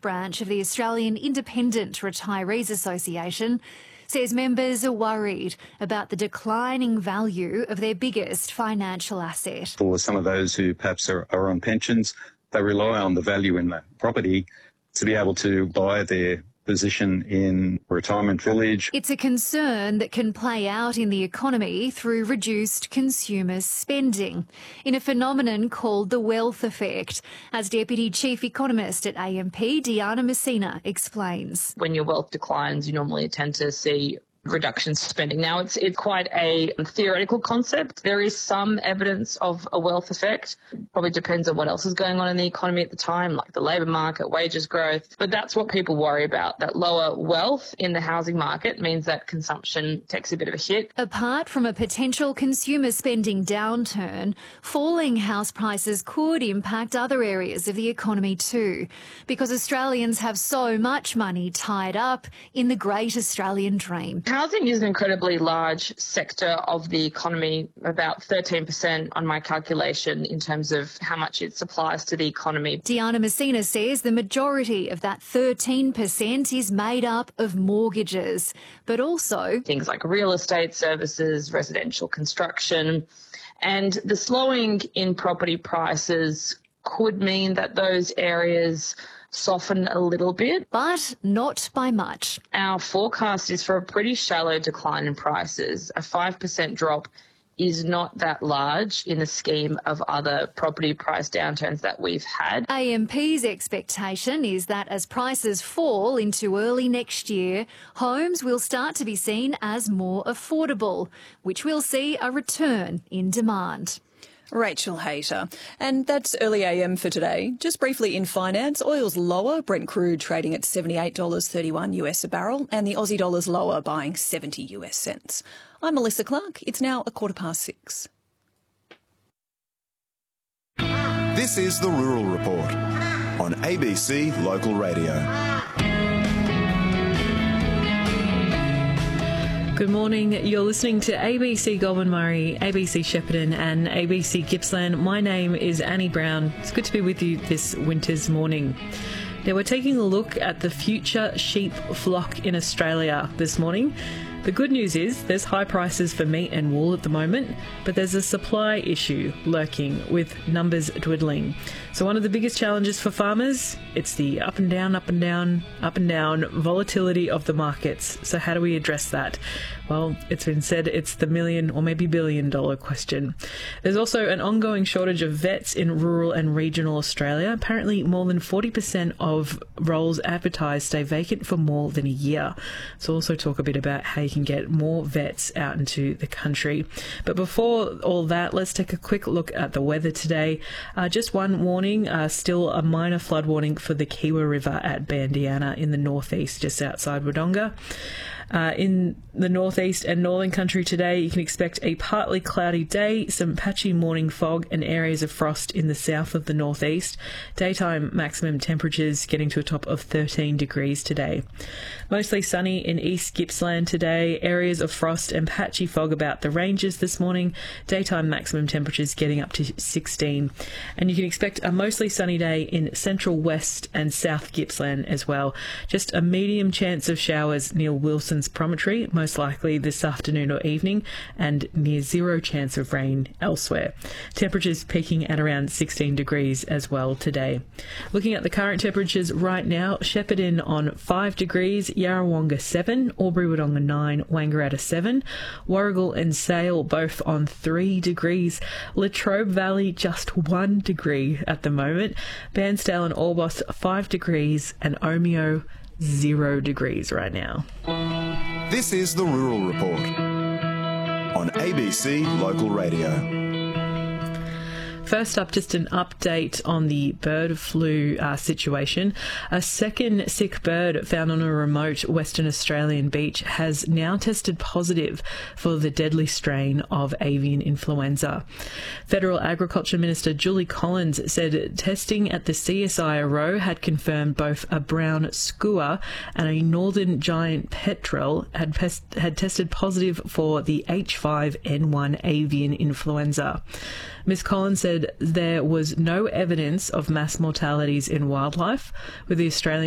branch of the Australian Independent Retirees Association, says members are worried about the declining value of their biggest financial asset. For some of those who perhaps are on pensions, they rely on the value in the property to be able to buy their position in retirement village. It's a concern that can play out in the economy through reduced consumer spending, in a phenomenon called the wealth effect, as Deputy Chief Economist at AMP, Diana Messina, explains. When your wealth declines, you normally tend to see reductions in spending. Now, it's quite a theoretical concept. There is some evidence of a wealth effect. Probably depends on what else is going on in the economy at the time, like the labour market, wages growth. But that's what people worry about. That lower wealth in the housing market means that consumption takes a bit of a hit. Apart from a potential consumer spending downturn, falling house prices could impact other areas of the economy too, because Australians have so much money tied up in the Great Australian Dream. Housing is an incredibly large sector of the economy, about 13% on my calculation in terms of how much it supplies to the economy. Diana Messina says the majority of that 13% is made up of mortgages, but also things like real estate services, residential construction, and the slowing in property prices could mean that those areas soften a little bit. But not by much. Our forecast is for a pretty shallow decline in prices. A 5% drop is not that large in the scheme of other property price downturns that we've had. AMP's expectation is that as prices fall into early next year, homes will start to be seen as more affordable, which will see a return in demand. Rachel Hayter. And that's Early AM for today. Just briefly in finance, oil's lower, Brent crude trading at $78.31 US a barrel, and the Aussie dollar's lower, buying 70 US cents. I'm Melissa Clark. It's now 6:15. This is the Rural Report on ABC Local Radio. Good morning. You're listening to ABC Goulburn Murray, ABC Shepparton and ABC Gippsland. My name is Annie Brown. It's good to be with you this winter's morning. Now, we're taking a look at the future sheep flock in Australia this morning. The good news is there's high prices for meat and wool at the moment, but there's a supply issue lurking with numbers dwindling. So one of the biggest challenges for farmers, it's the up and down volatility of the markets. So how do we address that? Well, it's been said it's the million or maybe $billion question. There's also an ongoing shortage of vets in rural and regional Australia. Apparently more than 40% of roles advertised stay vacant for more than a year. So also talk a bit about how you can get more vets out into the country. But before all that, let's take a quick look at the weather today. Just one warning, still a minor flood warning for the Kiewa River at Bandiana in the northeast, just outside Wodonga. In the northeast and northern country today, you can expect a partly cloudy day, some patchy morning fog and areas of frost in the south of the northeast. Daytime maximum temperatures getting to a top of 13 degrees today. Mostly sunny in East Gippsland today, areas of frost and patchy fog about the ranges this morning. Daytime maximum temperatures getting up to 16. And you can expect a mostly sunny day in central west and south Gippsland as well. Just a medium chance of showers near Wilson's Promontory, most likely this afternoon or evening, and near zero chance of rain elsewhere. Temperatures peaking at around 16 degrees as well today. Looking at the current temperatures right now, Shepparton on 5 degrees, Yarrawonga 7, Albury-Wodonga 9, Wangaratta 7, Warragul and Sale both on 3 degrees, Latrobe Valley just 1 degree at the moment, Bairnsdale and Orbost 5 degrees, and Omeo 0 degrees right now. This is the Rural Report on ABC Local Radio. First up, just an update on the bird flu situation. A second sick bird found on a remote Western Australian beach has now tested positive for the deadly strain of avian influenza. Federal Agriculture Minister Julie Collins said testing at the CSIRO had confirmed both a brown skua and a northern giant petrel had tested positive for the H5N1 avian influenza. Ms. Collins said there was no evidence of mass mortalities in wildlife, with the Australian